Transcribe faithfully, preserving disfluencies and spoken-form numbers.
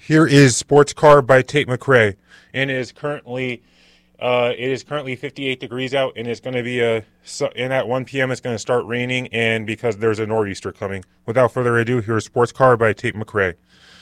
Here is Sports Car by Tate McRae, and it is currently uh, it is currently fifty-eight degrees out, and it's going to be a and at one p m it's going to start raining, and because there's a nor'easter coming. Without further ado, here's Sports Car by Tate McRae.